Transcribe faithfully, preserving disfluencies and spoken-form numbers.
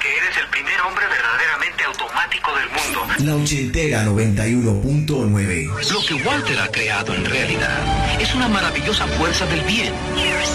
que eres el primer hombre verdaderamente automático del mundo. La ochentera noventa y uno punto nueve. Lo que Walter ha creado en realidad es una maravillosa fuerza del bien.